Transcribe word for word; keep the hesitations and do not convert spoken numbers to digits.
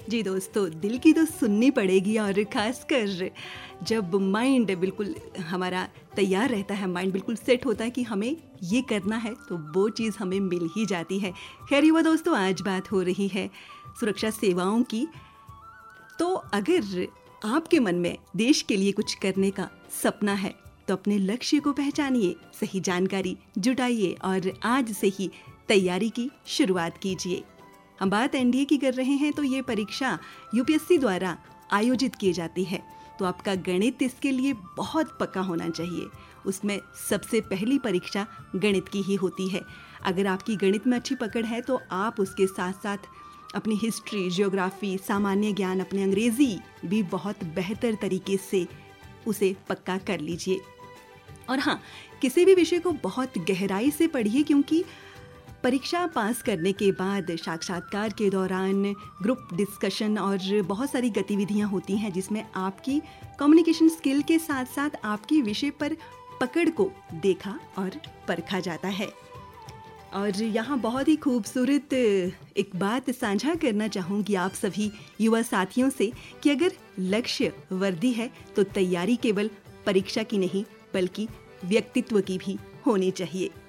जी दोस्तों, दिल की तो सुननी पड़ेगी और ख़ासकर जब माइंड बिल्कुल हमारा तैयार रहता है, माइंड बिल्कुल सेट होता है कि हमें ये करना है, तो वो चीज़ हमें मिल ही जाती है। खैर युवा दोस्तों, आज बात हो रही है सुरक्षा सेवाओं की। तो अगर आपके मन में देश के लिए कुछ करने का सपना है तो अपने लक्ष्य को पहचानिए, सही जानकारी जुटाइए और आज से ही तैयारी की शुरुआत कीजिए। हम बात एनडीए की कर रहे हैं तो ये परीक्षा यूपीएससी द्वारा आयोजित की जाती है। तो आपका गणित इसके लिए बहुत पक्का होना चाहिए। उसमें सबसे पहली परीक्षा गणित की ही होती है। अगर आपकी गणित में अच्छी पकड़ है तो आप उसके साथ साथ अपनी हिस्ट्री, ज्योग्राफी, सामान्य ज्ञान, अपने अंग्रेज़ी भी बहुत बेहतर तरीके से उसे पक्का कर लीजिए। और हाँ, किसी भी विषय को बहुत गहराई से पढ़िए, क्योंकि परीक्षा पास करने के बाद साक्षात्कार के दौरान ग्रुप डिस्कशन और बहुत सारी गतिविधियां होती हैं जिसमें आपकी कम्युनिकेशन स्किल के साथ साथ आपकी विषय पर पकड़ को देखा और परखा जाता है। और यहाँ बहुत ही खूबसूरत एक बात साझा करना चाहूँगी आप सभी युवा साथियों से कि अगर लक्ष्य वर्दी है तो तैयारी केवल परीक्षा की नहीं बल्कि व्यक्तित्व की भी होनी चाहिए।